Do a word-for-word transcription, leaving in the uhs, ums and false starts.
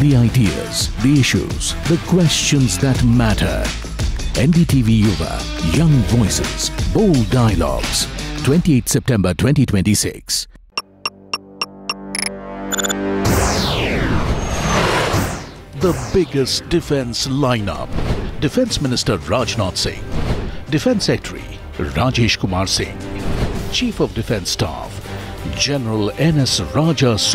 The ideas, the issues, the questions that matter. N D T V Yuva, Young Voices, Bold Dialogues. twenty-eighth September twenty twenty-six. The biggest defense lineup. Defense Minister Rajnath Singh, Defense Secretary Rajesh Kumar Singh, Chief of Defense Staff General N S Raja